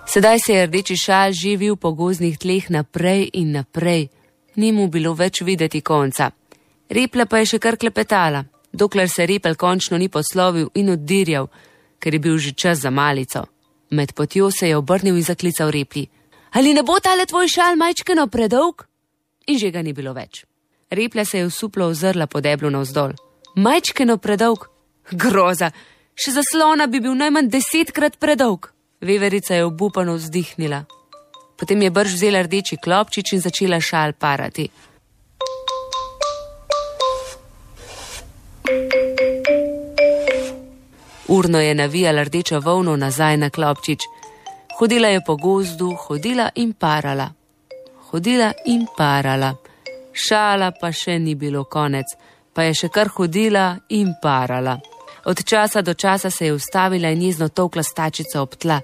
Sedaj se je rdeči šal živil po gozdnih tleh naprej in naprej. Ni mu bilo več videti konca. Repla pa je še kar klepetala, dokler se Repel končno ni poslovil in oddirjal, ker je bil že čas za malico. Med potjo se je obrnil in zaklical Repli: Ali ne bo tale tvoj šal majčkeno predolg? In že ga ni bilo več. Repla se je osuplo ozrla po deblu navzdol. Majčkeno predolg? Groza! Še za slona bi bil najmanj 10-krat predolg. Veverica je obupano vzdihnila. Potem je brž vzela rdeči klobčič in začela šal parati. Urno je navijala rdečo volno nazaj na klobčič. Hodila je po gozdu, hodila in parala. Hodila in parala. Šala pa še ni bilo konec, pa je še kar hodila in parala. Od časa do časa se je ustavila in jezno tolkla stačico ob tla.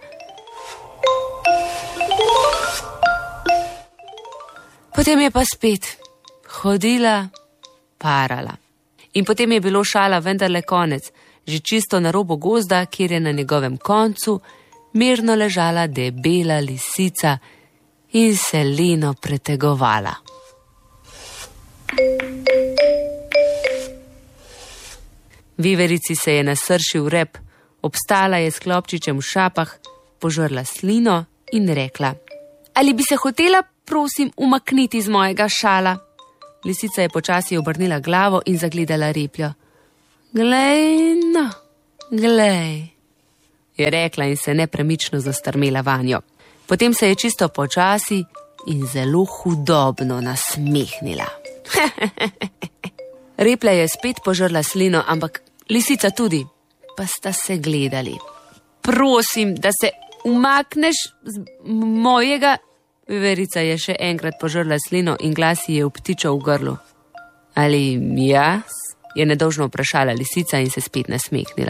Potem je pa spet hodila, parala. In potem je bilo šala vendarle konec, že čisto na robu gozda, kjer je na njegovem koncu mirno ležala debela lisica in se leno pretegovala. Veverici se je nasršil rep, obstala je s klobčičem v šapah, požrla slino in rekla: Ali bi se hotela, prosim, umakniti z mojega šala? Lisica je počasi obrnila glavo in zagledala Repljo. Glej, no, glej, je rekla in se nepremično zastrmela vanjo. Potem se je čisto počasi in zelo hudobno nasmehnila. Replja je spet požrla slino, ampak lisica tudi, pa sta se gledali. Prosim, da se umakneš z mojega... Veverica je še enkrat požrla slino in glas ji je obtičal v grlu. Ali jaz? Je nedolžno vprašala lisica in se spet nasmehnila.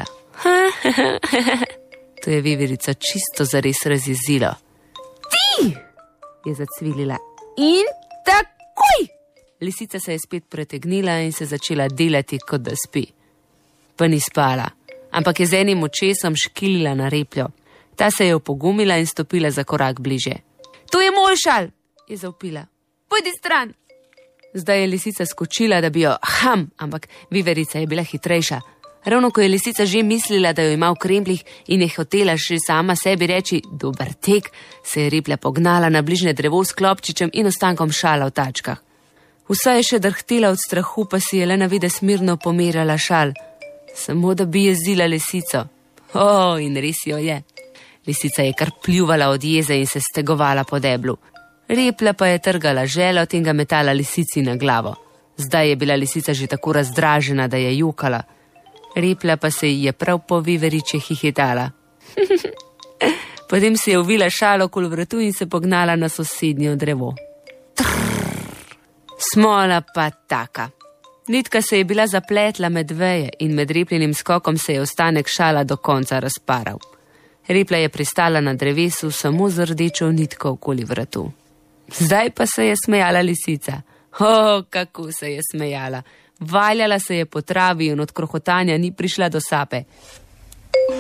To je Veverica čisto zares razjezilo. Ti! Je zacvilila. In takoj! Lisica se je spet pretegnila in se začela delati, kot da spi. Pa ni spala, ampak je z enim očesom škilila na Repljo. Ta se je opogumila in stopila za korak bliže. To je moj šal, je zavpila. Pojdi stran. Zdaj je lisica skočila, da bi jo ampak Veverica je bila hitrejša. Ravno ko je lisica že mislila, da jo ima v kremplih in je hotela še sama sebi reči dober tek, se je Replja pognala na bližnje drevo s klobčičem in ostankom šala v tačkah. Vsa je še drhtela od strahu, pa si je le na videz mirno pomerjala šal. Samo da bi jezila lisico. In res jo je. Lisica je kar pljuvala od jeze in se stegovala po deblu. Replja pa je trgala želot in ga metala lisici na glavo. Zdaj je bila lisica že tako razdražena, da je jokala. Replja pa se ji je prav po Veveriči hihitala. Potem si je ovila šal okoli vratu in se pognala na sosednjo drevo. Smola pa taka. Nitka se je bila zapletla med veje in med Repljinim skokom se je ostanek šala do konca razparal. Replja je pristala na drevesu samo z rdečo nitko okoli vratu. Zdaj pa se je smejala lisica. Kako se je smejala. Valjala se je po travi in od krohotanja ni prišla do sape.